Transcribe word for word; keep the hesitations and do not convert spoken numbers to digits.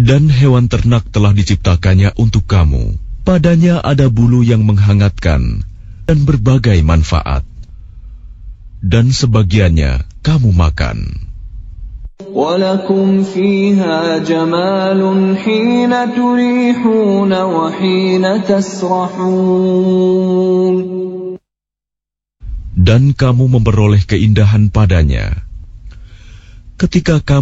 Dan hewan ternak telah diciptakannya untuk kamu. Padanya ada bulu yang menghangatkan dan berbagai manfaat. Dan sebagiannya kamu makan. وَلَكُمْ فِيهَا جَمَالٌ حِينَ تُرِيحُونَ وَحِينَ تَسْرَحُونَ. Dan kamu memperoleh keindahan padanya ketika kamu